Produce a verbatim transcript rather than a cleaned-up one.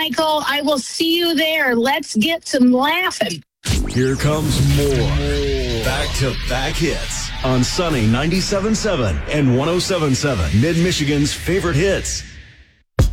Michael. I will see you there. Let's get some laughing. Here comes more back-to-back hits on Sunny ninety-seven point seven and one oh seven point seven, Mid-Michigan's favorite hits.